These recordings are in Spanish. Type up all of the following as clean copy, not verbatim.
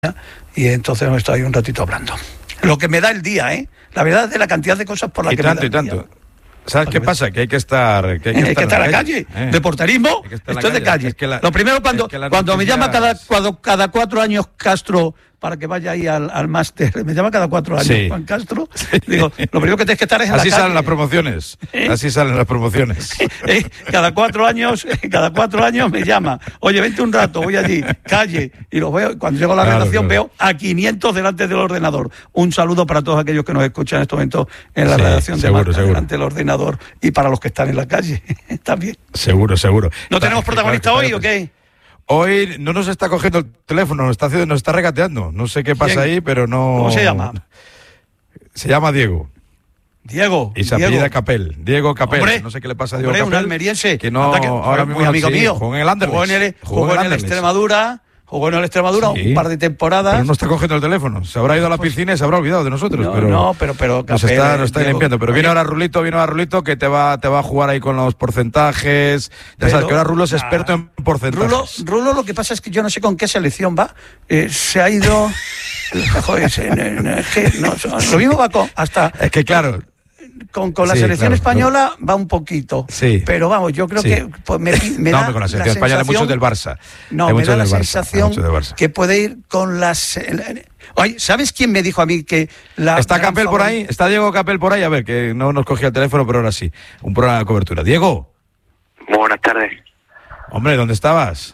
y entonces hemos estado ahí un ratito hablando. Lo que me da el día, La verdad de la cantidad de cosas por las que tanto, me da y tanto. ¿Sabes qué pasa? Que hay que estar hay que estar en la calle. De porterismo, esto es de calle. Lo primero cuando me llama cada 4 años Castro para que vaya ahí al máster, me llama cada 4 años Juan Castro, digo, lo primero que tienes que estar es en la calle. Así salen las promociones, así salen las promociones. Cada 4 años me llama, oye, vente un rato, voy allí, calle, y lo veo, cuando llego a la redacción veo a 500 delante del ordenador. Un saludo para todos aquellos que nos escuchan en estos momentos en la redacción de Marca, delante del ordenador, y para los que están en la calle, también. Seguro. ¿No tenemos protagonista hoy o qué? Hoy no nos está cogiendo el teléfono, nos está regateando. No sé qué pasa ahí, pero no... ¿Cómo se llama? Se llama Diego. Diego. Y se apellida Capel. Diego Capel. Hombre, no sé qué le pasa a Diego Capel. Un almeriense. Que no, ahora mismo muy amigo mío. Jugó en el Anderlecht. Jugó en el Extremadura. Jugó en el Extremadura un par de temporadas. Pero no está cogiendo el teléfono. Se habrá ido a la piscina y se habrá olvidado de nosotros. Pero nos está limpiando. Pero viene ahora Rulito que te va a jugar ahí con los porcentajes. Ya sabes que ahora Rulo es experto en porcentajes. Rulo, lo que pasa es que yo no sé con qué selección va. Se ha ido... Joder, es que no, lo mismo va hasta... Es que claro... Con la selección española va un poquito. Sí. Pero vamos, yo creo que pues, me da con la selección española hay muchos del Barça. No, me da la sensación que puede ir con las... Oye, ¿sabes quién me dijo a mí que ¿Está Capel por ahí? ¿Está Diego Capel por ahí? A ver, que no nos cogía el teléfono, pero ahora sí. Un programa de cobertura. Diego. Muy buenas tardes. Hombre, ¿dónde estabas?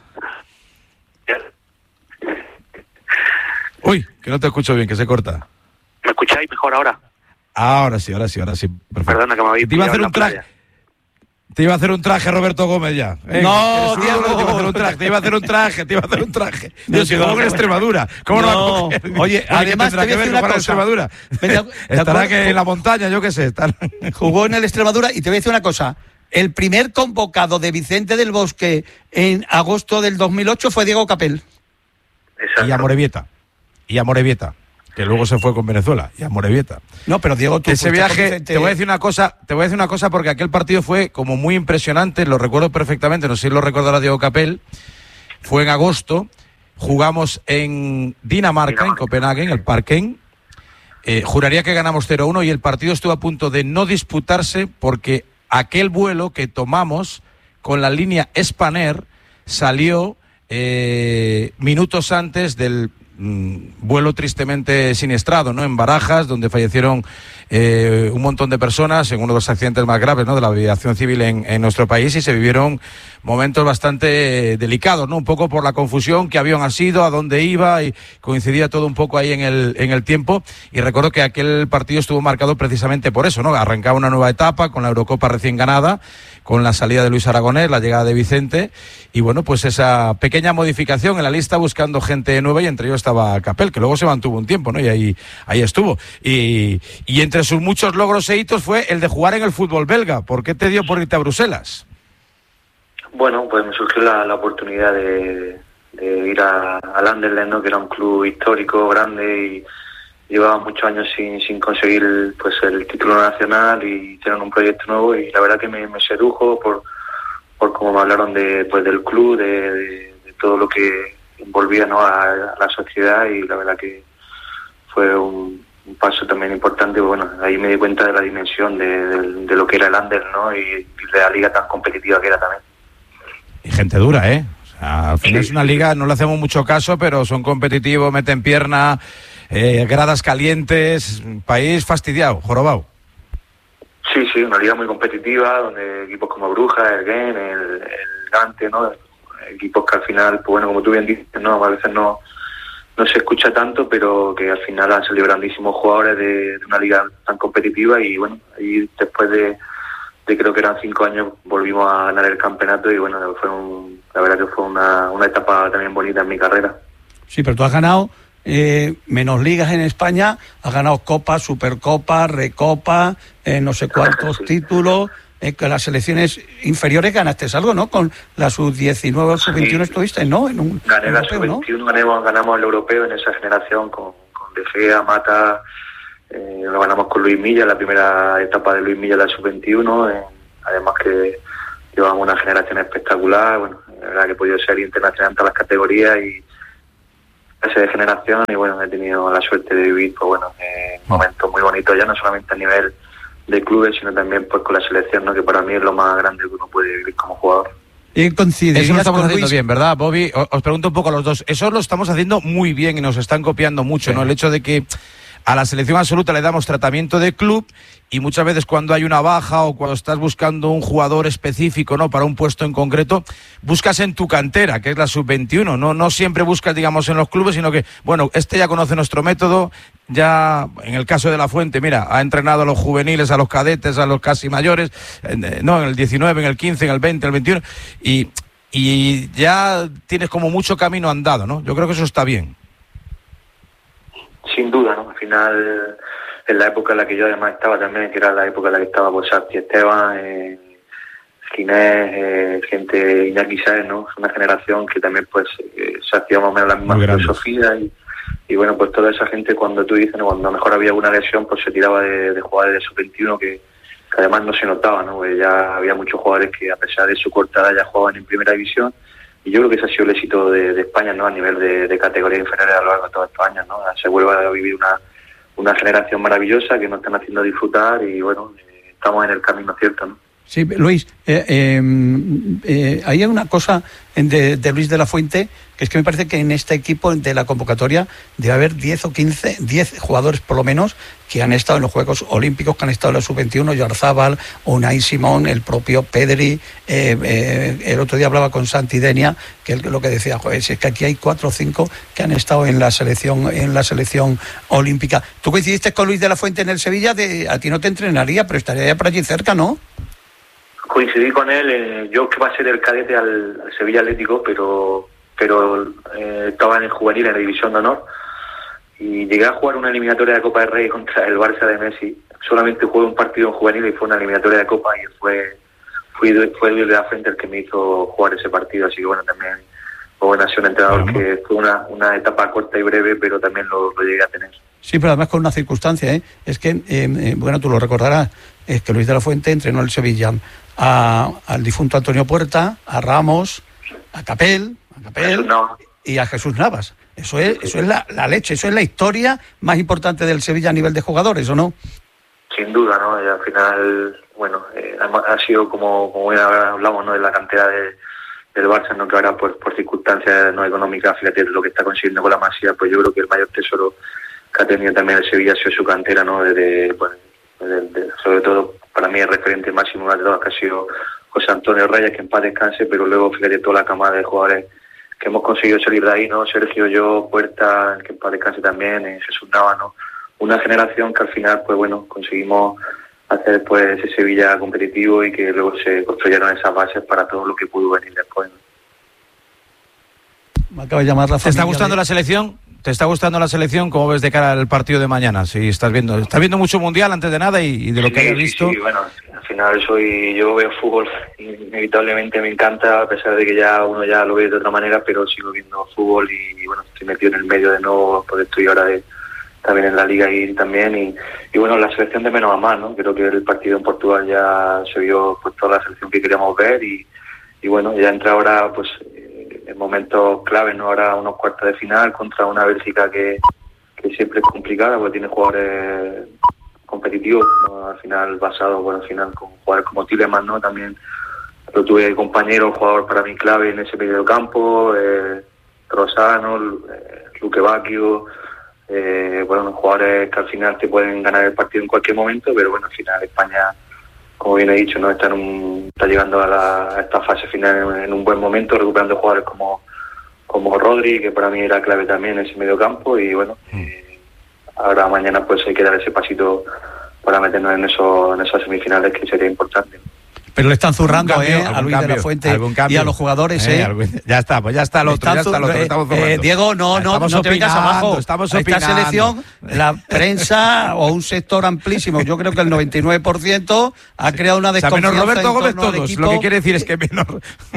Uy, que no te escucho bien, que se corta. ¿Me escucháis mejor ahora? Ahora sí, perfecto. Perdona que me habéis pillado en la playa. Te iba a hacer un traje Roberto Gómez ya. No, Diego. Te iba a hacer un traje. Dios, si jugó en Extremadura. ¿Cómo no va a coger? Oye, además te voy a decir una cosa. Extremadura. Estará que en la montaña, yo qué sé. Jugó en el Extremadura y te voy a decir una cosa. El primer convocado de Vicente del Bosque en agosto del 2008 fue Diego Capel. Exacto. Y a Morevieta. Que luego se fue con Venezuela y a Morevieta. No, pero Diego, tú ese viaje, te voy a decir una cosa porque aquel partido fue como muy impresionante, lo recuerdo perfectamente, no sé si lo recordará Diego Capel. Fue en agosto, jugamos en Dinamarca, en Copenhague, en el Parken. Juraría que ganamos 0-1 y el partido estuvo a punto de no disputarse porque aquel vuelo que tomamos con la línea Spanair salió minutos antes del vuelo tristemente siniestrado, ¿no? En Barajas, donde fallecieron un montón de personas en uno de los accidentes más graves, ¿no? De la aviación civil en nuestro país, y se vivieron momentos bastante delicados, ¿no? Un poco por la confusión, qué avión ha sido, a dónde iba, y coincidía todo un poco ahí en el tiempo, y recuerdo que aquel partido estuvo marcado precisamente por eso, ¿no? Arrancaba una nueva etapa con la Eurocopa recién ganada, con la salida de Luis Aragonés, la llegada de Vicente, y bueno, pues esa pequeña modificación en la lista buscando gente nueva, y entre ellos estaba Capel, que luego se mantuvo un tiempo, ¿no? Y ahí estuvo. Y entre sus muchos logros e hitos fue el de jugar en el fútbol belga. ¿Por qué te dio por irte a Bruselas? Bueno, pues me surgió la oportunidad de ir al Anderlecht, ¿no? Que era un club histórico, grande, y llevaba muchos años sin conseguir pues el título nacional, y tener un proyecto nuevo, y la verdad que me sedujo por cómo me hablaron del club, de todo lo que envolvía, ¿no? a la sociedad, y la verdad que fue un paso también importante. Bueno, ahí me di cuenta de la dimensión de lo que era el Anderlecht, ¿no? Y de la liga tan competitiva que era también. Y gente dura, ¿eh? O sea, al final es una liga, no le hacemos mucho caso, pero son competitivos, meten pierna, gradas calientes, país fastidiado, jorobado. Sí, una liga muy competitiva, donde equipos como Brujas, el Gent, el Gante, ¿no? Equipos que al final, pues bueno, como tú bien dices, ¿no? A veces no se escucha tanto, pero que al final han salido grandísimos jugadores de una liga tan competitiva, y bueno, ahí después de creo que eran 5 años volvimos a ganar el campeonato, y bueno, la verdad que fue una etapa también bonita en mi carrera. Sí, pero tú has ganado menos ligas en España, has ganado Copa, Supercopa, Recopa, no sé cuántos títulos. Con las selecciones inferiores ganaste algo, ¿no? Con la sub-19 o sub-21 estuviste, ¿no? Gané la sub-21, ganamos el europeo en esa generación con De Gea, Mata, lo ganamos con Luis Milla, la primera etapa de Luis Milla en la sub-21, además que llevamos una generación espectacular. Bueno, la verdad que he podido ser internacional en todas las categorías, clase de generación y bueno, he tenido la suerte de vivir pues bueno, momentos muy bonitos ya no solamente a nivel de clubes sino también pues con la selección, ¿no? Que para mí es lo más grande que uno puede vivir como jugador. Y coincidirías eso lo estamos haciendo Luis? bien, ¿verdad, Bobby? Os pregunto un poco a los dos. Eso lo estamos haciendo muy bien y nos están copiando mucho, ¿no? El hecho de que a la selección absoluta le damos tratamiento de club y muchas veces cuando hay una baja o cuando estás buscando un jugador específico, ¿no? Para un puesto en concreto, buscas en tu cantera, que es la sub-21. No siempre buscas, digamos, en los clubes, sino que, bueno, este ya conoce nuestro método, ya en el caso de La Fuente, mira, ha entrenado a los juveniles, a los cadetes, a los casi mayores, no, en el 19, en el 15, en el 20, en el 21, y ya tienes como mucho camino andado, ¿no? Yo creo que eso está bien. Sin duda, ¿no? Al final, en la época en la que yo además estaba también, que era la época en la que estaba pues Santi Esteban, Ginés, gente Iñaki Sáenz, ¿no? Es una generación que también pues se hacía más o menos la misma filosofía y bueno, pues toda esa gente cuando tú dices, ¿no? Cuando a lo mejor había alguna lesión, pues se tiraba de jugadores de sub-21 que además no se notaba, ¿no? Pues ya había muchos jugadores que a pesar de su corta edad ya jugaban en primera división. Y yo creo que ese ha sido el éxito de España, ¿no? A nivel de categorías inferiores a lo largo de todos estos años, ¿no? Se vuelve a vivir una generación maravillosa que nos están haciendo disfrutar y bueno, estamos en el camino cierto, ¿no? Sí, Luis, hay una cosa de Luis de la Fuente, que es que me parece que en este equipo de la convocatoria debe haber 10 o 15, 10 jugadores por lo menos que han estado en los Juegos Olímpicos, que han estado en la sub-21, Yarzábal, Unai Simón, el propio Pedri, el otro día hablaba con Santi Denia, que es lo que decía, joder, si es que aquí hay 4 o 5 que han estado en la selección olímpica. Tú coincidiste con Luis de la Fuente en el Sevilla, a ti no te entrenaría, pero estaría por allí cerca, ¿no? Coincidí con él, yo que pasé del cadete al Sevilla Atlético, pero estaba en el juvenil, en la división de honor, y llegué a jugar una eliminatoria de Copa del Rey contra el Barça de Messi. Solamente jugué un partido en juvenil y fue una eliminatoria de Copa y fue Luis de la Fuente el que me hizo jugar ese partido, así que bueno, también fue un entrenador que fue una etapa corta y breve, pero también lo llegué a tener. Sí, pero además con una circunstancia, es que, bueno, tú lo recordarás, es que Luis de la Fuente entrenó el Sevilla al difunto Antonio Puerta, a Ramos, a Capel y a Jesús Navas. Eso es la leche, eso es la historia más importante del Sevilla a nivel de jugadores, ¿o no? Sin duda, ¿no? Y al final, bueno, ha sido como ahora hablamos, ¿no? De la cantera del Barça, ¿no? Que ahora por circunstancias no económicas, fíjate lo que está consiguiendo con la Masía, pues yo creo que el mayor tesoro que ha tenido también el Sevilla ha sido su cantera, ¿no? Sobre todo para mí el referente máximo de todas que ha sido José Antonio Reyes, que en paz descanse, pero luego fíjate toda la camada de jugadores que hemos conseguido salir de ahí, ¿no? Sergio, yo, Puerta, que en paz descanse también, Jesús Nava, ¿no? Una generación que al final, pues bueno, conseguimos hacer pues ese Sevilla competitivo y que luego se construyeron esas bases para todo lo que pudo venir después, ¿no? Me acaba de llamar la familia. ¿Te está gustando la selección? ¿Te está gustando la selección? ¿Cómo ves de cara al partido de mañana? Si estás viendo mucho mundial antes de nada y de lo que hayas visto. Sí, bueno, al final yo veo fútbol, inevitablemente me encanta, a pesar de que ya uno ya lo ve de otra manera, pero sigo viendo fútbol y bueno, estoy metido en el medio de nuevo, porque estoy ahora también en la Liga y también y bueno, la selección de menos a más, ¿no? Creo que el partido en Portugal ya se vio pues toda la selección que queríamos ver y bueno, ya entra ahora pues en momentos claves, ¿no? Ahora unos cuartos de final contra una Bélgica que siempre es complicada porque tiene jugadores competitivos, ¿no? Al final basado, bueno, al final con jugadores como Tielemans, ¿no? También lo tuve de compañero, jugador para mí clave en ese medio campo, Rosano, Luque Bacchio, bueno, jugadores que al final te pueden ganar el partido en cualquier momento, pero bueno, al final España, como bien he dicho, ¿no? Está llegando a esta fase final en un buen momento, recuperando jugadores como Rodri, que para mí era clave también en ese medio campo, y bueno, ahora mañana pues hay que dar ese pasito para meternos en esas semifinales, que sería importante. Pero le están zurrando a Luis de la Fuente y a los jugadores. Ya está, pues ya está el otro. Diego, no te vengas abajo. Estamos opinando. Esta selección, la prensa o un sector amplísimo, yo creo que el 99% ha creado una desconfianza. Menos Roberto Gómez todos, equipo. lo que quiere decir es que menos...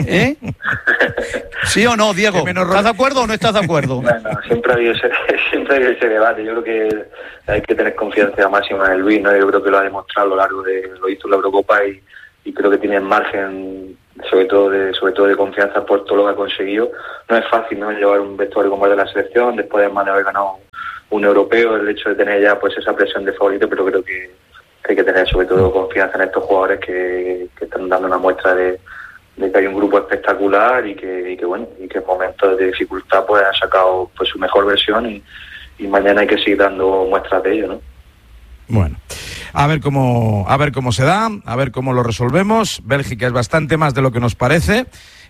¿Sí o no, Diego? ¿Estás de acuerdo o no estás de acuerdo? Bueno, siempre ha habido ese debate. Yo creo que hay que tener confianza máxima en el Luis, ¿no? Yo creo que lo ha demostrado a lo largo lo hizo en la Eurocopa y creo que tiene margen sobre todo de confianza por todo lo que ha conseguido. No es fácil, ¿no?, llevar un vestuario como el de la selección, después además de haber ganado un europeo, el hecho de tener ya pues esa presión de favorito, pero creo que hay que tener sobre todo confianza en estos jugadores que están dando una muestra de que hay un grupo espectacular y que en momentos de dificultad pues han sacado pues su mejor versión y mañana hay que seguir dando muestras de ello, ¿no? Bueno, a ver cómo se da, a ver cómo lo resolvemos. Bélgica es bastante más de lo que nos parece.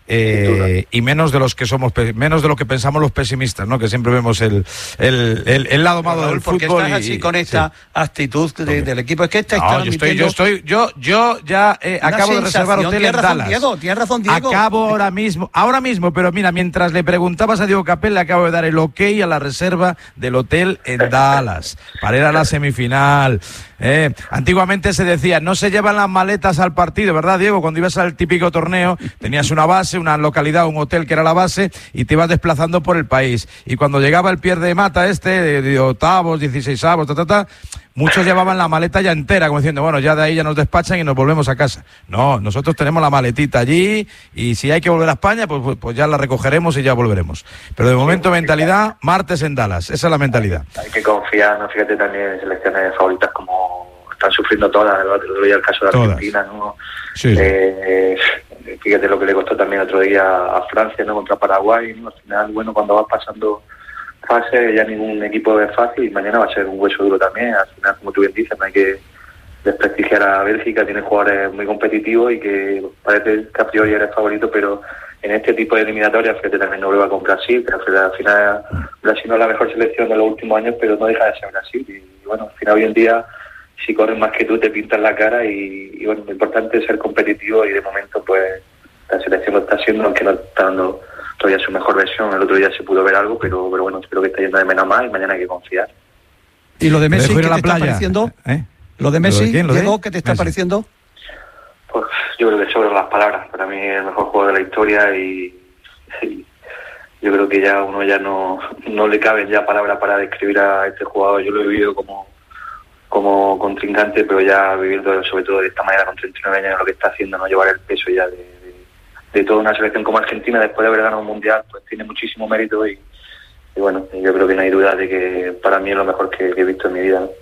Y menos de los que pensamos los pesimistas, ¿no? Que siempre vemos el lado malo del porque fútbol. Estás así con esta actitud del equipo. Es que yo ya acabo de reservar hotel en Dallas. Tienes razón, Diego. Acabo ahora mismo, pero mira, mientras le preguntabas a Diego Capel, le acabo de dar el ok a la reserva del hotel en Dallas para ir a la semifinal. Antiguamente se decía, no se llevan las maletas al partido, ¿verdad, Diego? Cuando ibas al típico torneo, tenías una base, una localidad, un hotel que era la base, y te ibas desplazando por el país. Y cuando llegaba el pierde de mata de octavos, 16avos, muchos llevaban la maleta ya entera, como diciendo, bueno, ya de ahí ya nos despachan y nos volvemos a casa. No, nosotros tenemos la maletita allí, y si hay que volver a España, pues ya la recogeremos y ya volveremos. Pero de momento, mentalidad, martes en Dallas, esa es la mentalidad. Hay que confiar, ¿no? Fíjate también en selecciones favoritas como están sufriendo todas, el otro día el caso de Argentina, ¿no? Sí. Fíjate lo que le costó también el otro día a Francia, ¿no?, contra Paraguay, ¿no? Al final, bueno, cuando vas pasando fase, ya ningún equipo es fácil y mañana va a ser un hueso duro también. Al final, como tú bien dices, no hay que desprestigiar a Bélgica, tiene jugadores muy competitivos y que parece que a priori eres favorito, pero en este tipo de eliminatorias, fíjate también Noruega con Brasil, que al final Brasil no es la mejor selección de los últimos años, pero no deja de ser Brasil y bueno, al final hoy en día si corren más que tú te pintan la cara y bueno, lo importante es ser competitivo y de momento pues la selección lo está haciendo, aunque no está dando todavía su mejor versión. El otro día se pudo ver algo, pero bueno, espero que esté yendo de menos más y mañana hay que confiar. ¿Y lo de Messi qué te está pareciendo? ¿Lo de Messi, Diego, qué te está pareciendo? Pues yo creo que sobran las palabras. Para mí es el mejor jugador de la historia y yo creo que ya uno ya no le caben ya palabras para describir a este jugador. Yo lo he vivido como contrincante, pero ya viviendo sobre todo de esta manera con 39 años lo que está haciendo, no llevar el peso ya de toda una selección como Argentina después de haber ganado un mundial, pues tiene muchísimo mérito y bueno, yo creo que no hay duda de que para mí es lo mejor que he visto en mi vida, ¿no?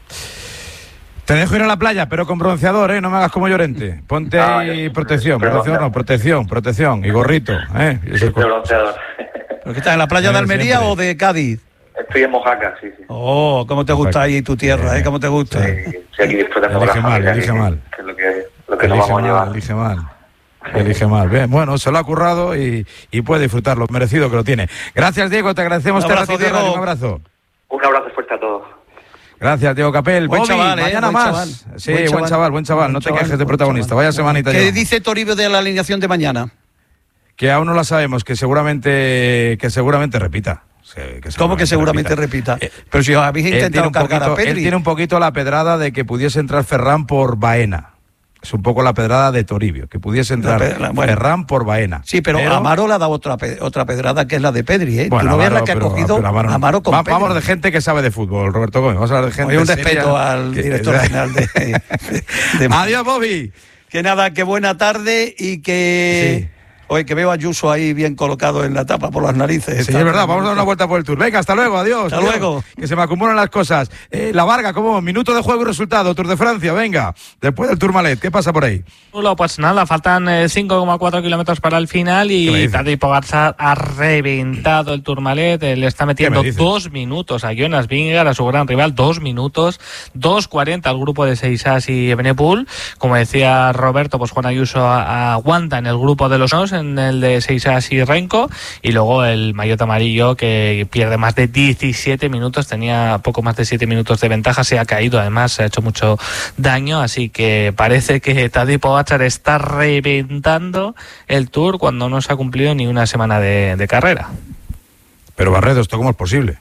Te dejo ir a la playa, pero con bronceador, no me hagas como Llorente. Ponte ahí protección, protección y gorrito, bronceador. ¿Pero que estás en la playa de Almería siempre o de Cádiz? Estoy en Mojácar, sí. Oh, cómo te gusta ahí tu tierra, cómo te gusta. Sí, aquí disfrutando con la familia. Elige mal. Que es lo que nos vamos a llevar. Elige mal. Bien, bueno, se lo ha currado y puede disfrutar lo merecido que lo tiene. Gracias, Diego, te agradecemos un abrazo, Diego. Un abrazo. Un abrazo fuerte a todos. Gracias, Diego Capel. Buen chaval, mañana buen más. Chaval. Sí, buen chaval. No te quejes de protagonista. Vaya semanita. ¿Qué dice Toribio de la alineación de mañana? Que aún no la sabemos, que seguramente repita. ¿Cómo que seguramente repita? Pero si habéis intentado cargar a Pedri. Él tiene un poquito la pedrada de que pudiese entrar Ferran por Baena. Es un poco la pedrada de Toribio, que pudiese entrar Ferran por Baena. Sí, pero Amaro le ha dado otra pedrada que es la de Pedri, ¿eh? Bueno, tú no ves la que ha cogido Amaro con Pedri. Vamos de gente que sabe de fútbol, Roberto Gómez. Vamos a hablar de gente. Hay un respeto al director general de Adiós, Bobby. Que nada, que buena tarde y que... Sí. Oye, que veo a Ayuso ahí bien colocado en la tapa por las narices. Sí, es verdad, vamos a dar una vuelta por el Tour. Venga, hasta luego, adiós. Hasta luego. Que se me acumulan las cosas. La Varga, ¿cómo? Minuto de juego y resultado. Tour de Francia, venga. Después del Tourmalet, ¿qué pasa por ahí? Pues nada, faltan 5,4 kilómetros para el final y Tadej Pogačar ha reventado el Tourmalet. Le está metiendo 2 minutos a Jonas Vingegaard, a su gran rival, 2 minutos, 2:40 al grupo de Seixas y Evenepoel. Como decía Roberto, pues Juan Ayuso aguanta en el grupo de los dos, en el de Seixas y Renko, y luego el maillot amarillo que pierde más de 17 minutos, tenía poco más de 7 minutos de ventaja, se ha caído, además se ha hecho mucho daño, así que parece que Tadej Pogačar está reventando el Tour cuando no se ha cumplido ni una semana de carrera. Pero Barredo, ¿esto cómo es posible?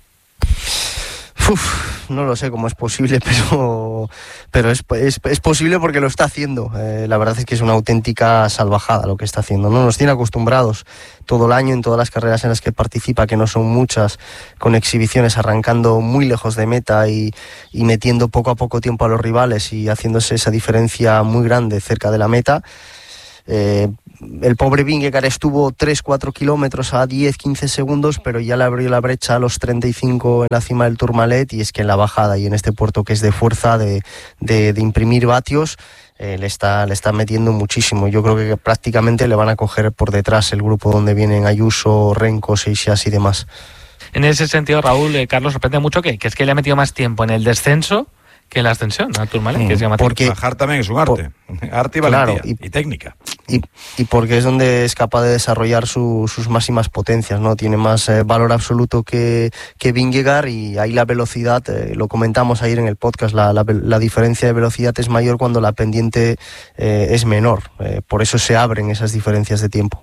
No lo sé cómo es posible, pero es posible porque lo está haciendo. La verdad es que es una auténtica salvajada lo que está haciendo. No nos tiene acostumbrados todo el año en todas las carreras en las que participa, que no son muchas, con exhibiciones arrancando muy lejos de meta y metiendo poco a poco tiempo a los rivales y haciéndose esa diferencia muy grande cerca de la meta. El pobre Vingegaard estuvo 3-4 kilómetros a 10-15 segundos, pero ya le abrió la brecha a los 35 en la cima del Tourmalet, y es que en la bajada y en este puerto que es de fuerza, de imprimir vatios, le está metiendo muchísimo. Yo creo que prácticamente le van a coger por detrás el grupo donde vienen Ayuso, Renko, Seixas y demás. En ese sentido, Raúl, Carlos, sorprende mucho que es que le ha metido más tiempo en el descenso que en la ascensión al Tourmalet, que es llamativo. Porque bajar también es un arte. Arte y valentía, claro, y técnica. Y porque es donde es capaz de desarrollar sus máximas potencias, ¿no? Tiene más valor absoluto que Vingegaard, y ahí la velocidad, lo comentamos ayer en el podcast, la diferencia de velocidad es mayor cuando la pendiente es menor. Por eso se abren esas diferencias de tiempo.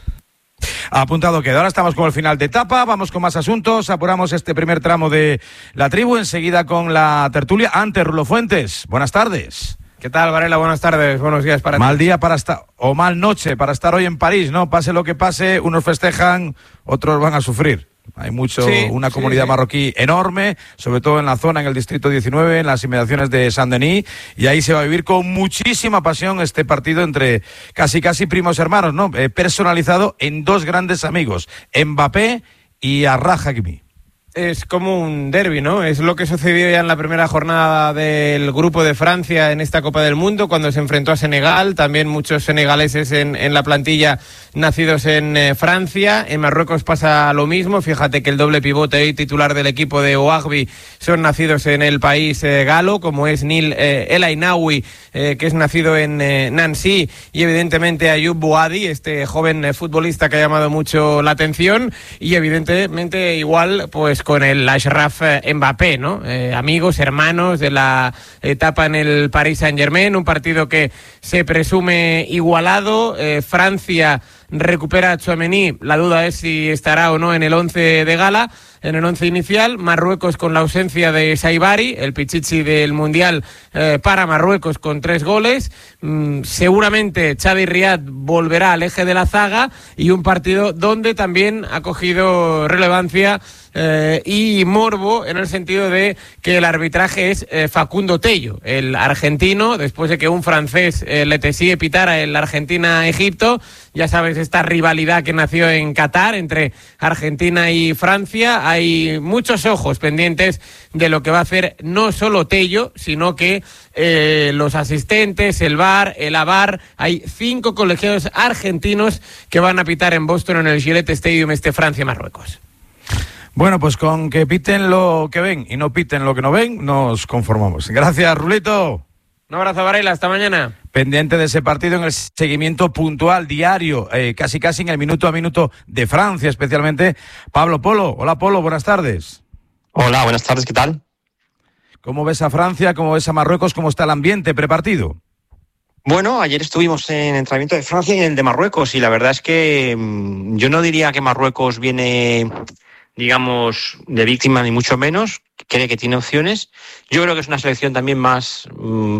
Apuntado queda. Ahora estamos con el final de etapa, vamos con más asuntos, apuramos este primer tramo de la tribu, enseguida con la tertulia. Antes, Rulo Fuentes, buenas tardes. ¿Qué tal, Varela? Buenas tardes, buenos días para ti. Mal día para estar, o mal noche para estar hoy en París, ¿no? Pase lo que pase, unos festejan, otros van a sufrir. Hay una comunidad marroquí enorme, sobre todo en la zona, en el distrito 19, en las inmediaciones de Saint-Denis, y ahí se va a vivir con muchísima pasión este partido entre casi primos hermanos, ¿no? Personalizado en dos grandes amigos, Mbappé y Achraf Hakimi. Es como un derbi, ¿no? Es lo que sucedió ya en la primera jornada del Grupo de Francia en esta Copa del Mundo, cuando se enfrentó a Senegal. También muchos senegaleses en la plantilla nacidos en Francia. En Marruecos pasa lo mismo. Fíjate que el doble pivote y titular del equipo de Ouagbi son nacidos en el país galo, como es Nil El Ainaoui, que es nacido en Nancy, y evidentemente Ayoub Bouadi, este joven futbolista que ha llamado mucho la atención, y evidentemente igual pues con el Achraf Mbappé, ¿no? Amigos, hermanos de la etapa en el Paris Saint-Germain, un partido que se presume igualado. Francia recupera a Tchouaméni, la duda es si estará o no en el 11 de gala, en el 11 inicial. Marruecos con la ausencia de Saibari, el pichichi del Mundial, para Marruecos con 3 goles. Seguramente Xavi Riad volverá al eje de la zaga, y un partido donde también ha cogido relevancia y morbo, en el sentido de que el arbitraje es Facundo Tello, el argentino, después de que un francés, Letessie, pitara el Argentina-Egipto. Ya sabes, esta rivalidad que nació en Qatar entre Argentina y Francia. Hay muchos ojos pendientes de lo que va a hacer no solo Tello, sino que los asistentes, el VAR, el AVAR. Hay 5 colegiados argentinos que van a pitar en Boston, en el Gillette Stadium, Francia-Marruecos. Bueno, pues con que piten lo que ven y no piten lo que no ven, nos conformamos. Gracias, Rulito. Un abrazo, Varela, hasta mañana. Pendiente de ese partido en el seguimiento puntual, diario, casi en el minuto a minuto de Francia, especialmente. Pablo Polo. Hola, Polo, buenas tardes. Hola, buenas tardes, ¿qué tal? ¿Cómo ves a Francia? ¿Cómo ves a Marruecos? ¿Cómo está el ambiente prepartido? Bueno, ayer estuvimos en el entrenamiento de Francia y en el de Marruecos, y la verdad es que yo no diría que Marruecos viene, digamos, de víctima, ni mucho menos. Cree que tiene opciones. Yo creo que es una selección también más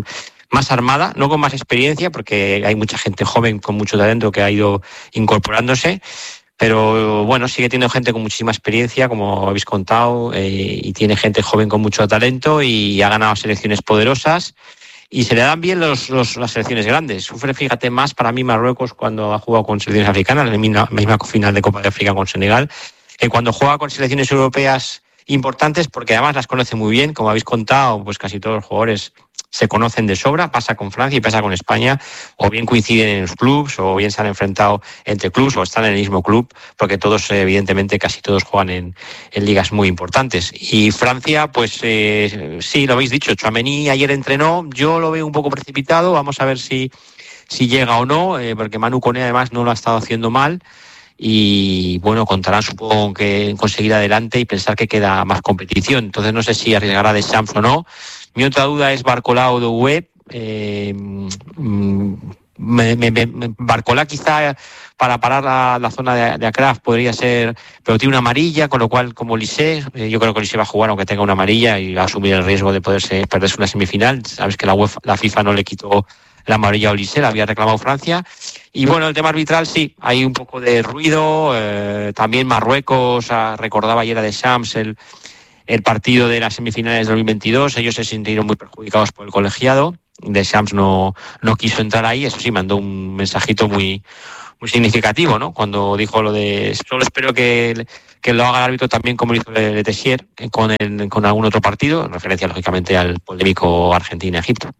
armada, no con más experiencia, porque hay mucha gente joven con mucho talento que ha ido incorporándose, pero bueno, sigue teniendo gente con muchísima experiencia, como habéis contado, y tiene gente joven con mucho talento, y ha ganado selecciones poderosas, y se le dan bien las selecciones grandes. Sufre, fíjate, más para mí Marruecos cuando ha jugado con selecciones africanas, en la misma final de Copa de África con Senegal, que cuando juega con selecciones europeas importantes, porque además las conoce muy bien, como habéis contado, pues casi todos los jugadores se conocen de sobra. Pasa con Francia y pasa con España, o bien coinciden en los clubes, o bien se han enfrentado entre clubes, o están en el mismo club, porque todos, evidentemente, casi todos juegan en ligas muy importantes. Y Francia, pues sí, lo habéis dicho, Tchouaméni ayer entrenó, yo lo veo un poco precipitado, vamos a ver si llega o no, porque Manu Koné además no lo ha estado haciendo mal. Y bueno, contarán, supongo, que en conseguir adelante y pensar que queda más competición. Entonces no sé si arriesgará Deschamps o no. Mi otra duda es Barcola o Doué. Barcola quizá para parar la zona de Achraf podría ser, pero tiene una amarilla, con lo cual, como Olise, yo creo que Olise va a jugar aunque tenga una amarilla, y va a asumir el riesgo de perderse una semifinal. Sabes que la FIFA no le quitó la amarilla a Olise, la había reclamado Francia. Y bueno, el tema arbitral sí, hay un poco de ruido. También Marruecos recordaba ayer a Deschamps el partido de las semifinales de 2022. Ellos se sintieron muy perjudicados por el colegiado. Deschamps no quiso entrar ahí. Eso sí, mandó un mensajito muy significativo, ¿no? Cuando dijo lo de solo espero que lo haga el árbitro también como lo hizo Le Tessier con algún otro partido, en referencia lógicamente al polémico Argentina-Egipto.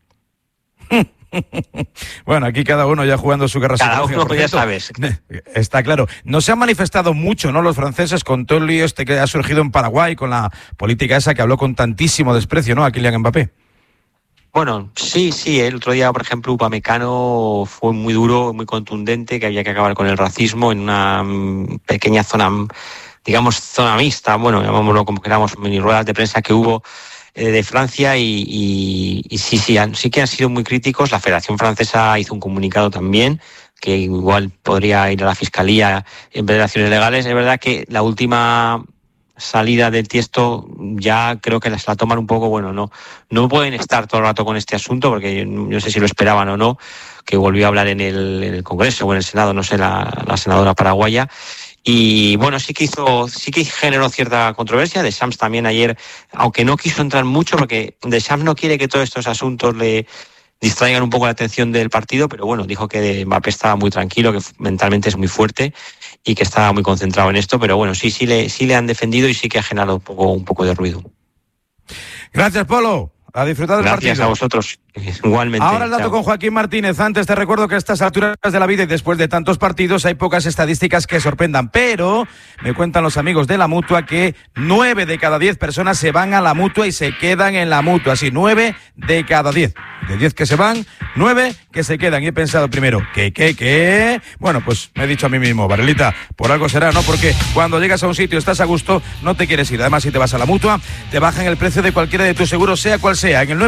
Bueno, aquí cada uno ya jugando su guerra psicológica. Cada uno, ya sabes. Está claro. No se han manifestado mucho, ¿no?, los franceses con todo el lío este que ha surgido en Paraguay, con la política esa que habló con tantísimo desprecio, ¿no?, a Kylian Mbappé. Bueno, sí, el otro día, por ejemplo, Upamecano fue muy duro, muy contundente, que había que acabar con el racismo en una pequeña zona, digamos, zona mixta, bueno, llamámoslo como queramos, mini ruedas de prensa que hubo de Francia y sí que han sido muy críticos. La Federación Francesa hizo un comunicado también, que igual podría ir a la Fiscalía en vez de acciones legales. Es verdad que la última salida del Tiesto ya creo que la toman un poco, bueno, no pueden estar todo el rato con este asunto, porque no sé si lo esperaban o no, que volvió a hablar en el Congreso o en el Senado, no sé, la senadora paraguaya. Y bueno, sí que generó cierta controversia. Deschamps también ayer, aunque no quiso entrar mucho, porque Deschamps no quiere que todos estos asuntos le distraigan un poco la atención del partido, pero bueno, dijo que Mbappé estaba muy tranquilo, que mentalmente es muy fuerte y que estaba muy concentrado en esto, pero bueno, sí le han defendido y sí que ha generado un poco de ruido. Gracias, Polo. A disfrutar del partido. Gracias a vosotros, igualmente. Ahora el dato con Joaquín Martínez. Antes te recuerdo que a estas alturas de la vida y después de tantos partidos hay pocas estadísticas que sorprendan, pero me cuentan los amigos de la Mutua que 9 de cada 10 personas se van a la Mutua y se quedan en la Mutua. Así, 9 de cada 10. De 10 que se van, 9 que se quedan. Y he pensado primero, ¿qué? Bueno, pues me he dicho a mí mismo, Varelita, por algo será, ¿no? Porque cuando llegas a un sitio, estás a gusto, no te quieres ir. Además, si te vas a la Mutua, te bajan el precio de cualquiera de tus seguros, sea cual sea, en el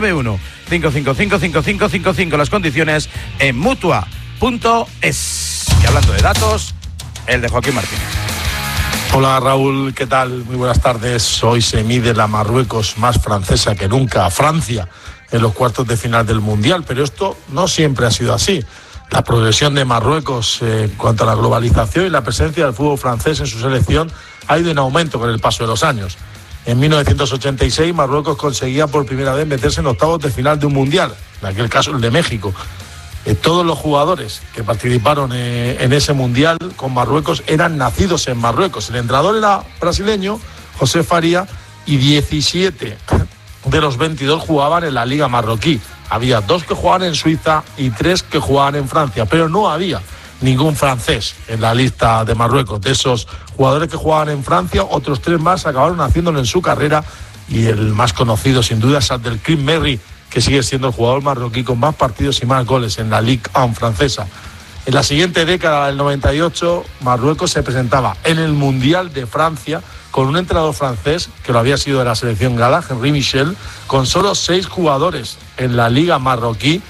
91-555-5555. Las condiciones en Mutua.es. Y hablando de datos, el de Joaquín Martínez. Hola Raúl, ¿qué tal? Muy buenas tardes. Hoy se mide la Marruecos más francesa que nunca a Francia en los cuartos de final del Mundial, pero esto no siempre ha sido así. La progresión de Marruecos en cuanto a la globalización y la presencia del fútbol francés en su selección ha ido en aumento con el paso de los años. En 1986 Marruecos conseguía por primera vez meterse en octavos de final de un Mundial, en aquel caso el de México. Todos los jugadores que participaron en ese Mundial con Marruecos eran nacidos en Marruecos. El entrenador era brasileño, José Faría, y 17 de los 22 jugaban en la Liga Marroquí. Había 2 que jugaban en Suiza y 3 que jugaban en Francia, pero no había ningún francés en la lista de Marruecos. De esos jugadores que jugaban en Francia, otros 3 más acabaron haciéndolo en su carrera, y el más conocido sin duda es Abdelkrim Merri, que sigue siendo el jugador marroquí con más partidos y más goles en la Ligue 1 francesa. En la siguiente década, del 98, Marruecos se presentaba en el Mundial de Francia con un entrenador francés que lo había sido de la selección gala, Henri Michel, con solo 6 jugadores en la Liga marroquí,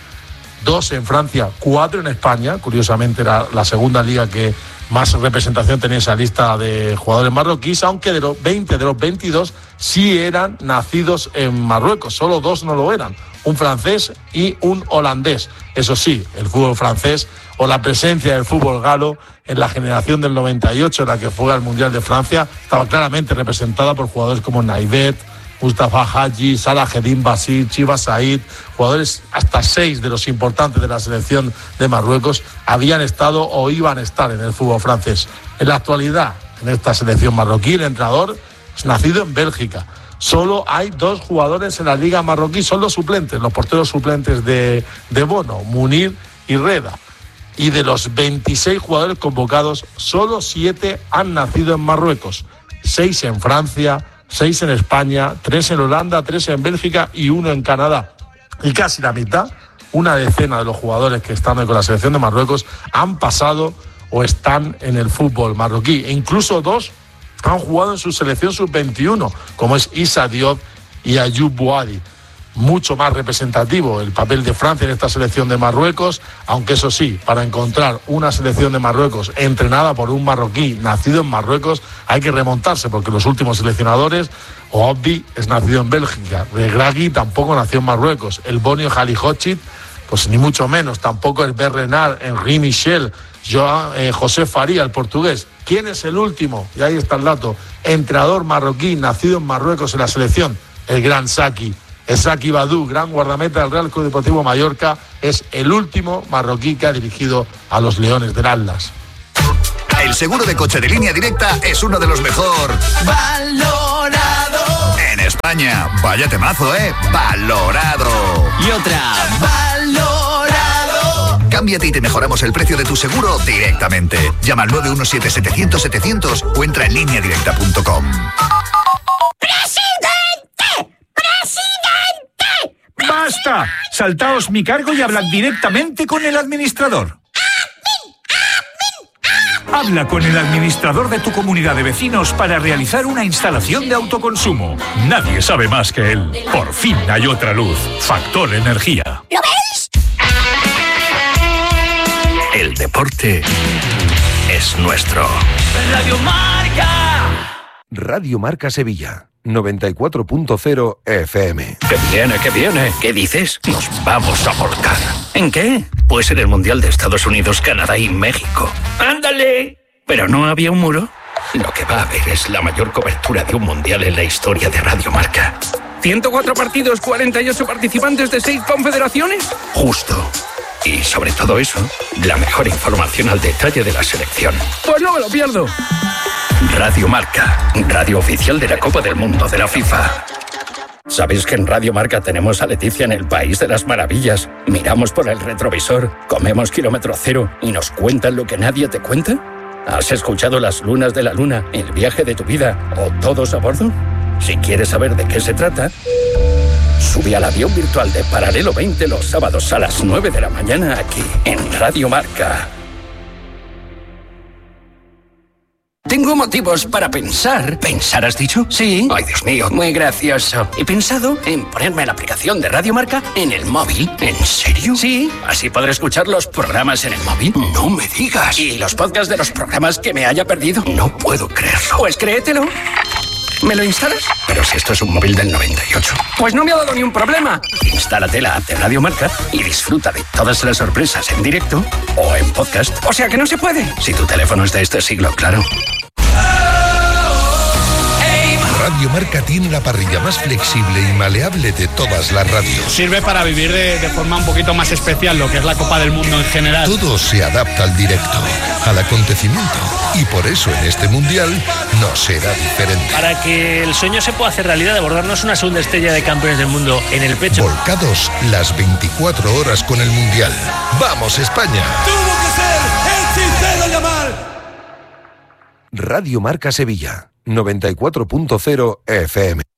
2 en Francia, 4 en España. Curiosamente era la segunda liga que más representación tenía esa lista de jugadores marroquíes, aunque de los 20 de los 22 sí eran nacidos en Marruecos, solo 2 no lo eran, un francés y un holandés. Eso sí, el fútbol francés o la presencia del fútbol galo en la generación del 98, en la que fue al Mundial de Francia, estaba claramente representada por jugadores como Naidet, Mustafa Hadji, Salah Eddin Basir, Chiba Said, jugadores hasta 6 de los importantes de la selección de Marruecos habían estado o iban a estar en el fútbol francés. En la actualidad, en esta selección marroquí, el entrenador es nacido en Bélgica. Solo hay 2 jugadores en la liga marroquí, son los suplentes, los porteros suplentes de Bono, Munir y Reda. Y de los 26 jugadores convocados, solo 7 han nacido en Marruecos, 6 en Francia, 6 en España, 3 en Holanda, 3 en Bélgica y 1 en Canadá. Y casi la mitad, una decena de los jugadores que están con la selección de Marruecos han pasado o están en el fútbol marroquí. E incluso 2 han jugado en su selección sub-21, como es Issa Diop y Ayoub Bouadi. Mucho más representativo el papel de Francia en esta selección de Marruecos, aunque eso sí, para encontrar una selección de Marruecos entrenada por un marroquí nacido en Marruecos hay que remontarse, porque los últimos seleccionadores, Obi es nacido en Bélgica, Regragui tampoco nació en Marruecos, el Bonio Jalihochit pues ni mucho menos, tampoco el Bernard, Henri Michel, José Faría, el portugués. ¿Quién es el último? Y ahí está el dato, entrenador marroquí nacido en Marruecos en la selección, el Gran Saki, Esaki Badou, gran guardameta del Real Club Deportivo Mallorca, es el último marroquí que ha dirigido a los Leones del Atlas. El seguro de coche de Línea Directa es uno de los mejor valorado en España. Vaya temazo, valorado. Y otra, valorado. Cámbiate y te mejoramos el precio de tu seguro directamente. Llama al 917-700-700 o entra en lineadirecta.com. ¡Basta! Saltaos mi cargo y hablad directamente con el administrador. Habla con el administrador de tu comunidad de vecinos para realizar una instalación de autoconsumo. Nadie sabe más que él. Por fin hay otra luz. Factor Energía. ¿Lo veis? El deporte es nuestro. Radio Marca. Radio Marca Sevilla. 94.0 FM. ¡Que viene, que viene! ¿Qué dices? Nos vamos a volcar. ¿En qué? Pues en el Mundial de Estados Unidos, Canadá y México. ¡Ándale! ¿Pero no había un muro? Lo que va a haber es la mayor cobertura de un Mundial en la historia de Radio Marca. 104 partidos, 48 participantes de 6 confederaciones. Justo. Y sobre todo eso, la mejor información al detalle de la selección. Pues no me lo pierdo. Radio Marca, radio oficial de la Copa del Mundo de la FIFA. ¿Sabéis que en Radio Marca tenemos a Leticia en el País de las Maravillas? Miramos por el retrovisor, comemos kilómetro cero y nos cuentan lo que nadie te cuenta. ¿Has escuchado Las Lunas de la Luna, El Viaje de tu Vida o Todos a Bordo? Si quieres saber de qué se trata, sube al avión virtual de Paralelo 20 los sábados a las 9 de la mañana aquí en Radio Marca. Tengo motivos para pensar. ¿Pensar has dicho? Sí. Ay, Dios mío, muy gracioso. He pensado en ponerme la aplicación de Radio Marca en el móvil. ¿En serio? Sí. Así podré escuchar los programas en el móvil. No me digas. ¿Y los podcasts de los programas que me haya perdido? No puedo creerlo. Pues créetelo. ¿Me lo instalas? Pero si esto es un móvil del 98. Pues no me ha dado ni un problema. Instálate la app de Radio Marca y disfruta de todas las sorpresas en directo o en podcast. O sea que no se puede. Si tu teléfono es de este siglo, claro. Radio Marca tiene la parrilla más flexible y maleable de todas las radios. Sirve para vivir de forma un poquito más especial lo que es la Copa del Mundo en general. Todo se adapta al directo, al acontecimiento. Y por eso en este Mundial no será diferente. Para que el sueño se pueda hacer realidad de bordarnos una segunda estrella de campeones del mundo en el pecho. Volcados las 24 horas con el Mundial. ¡Vamos, España! ¡Tuvo que ser el sincero Yamal! Radio Marca Sevilla. 94.0 FM.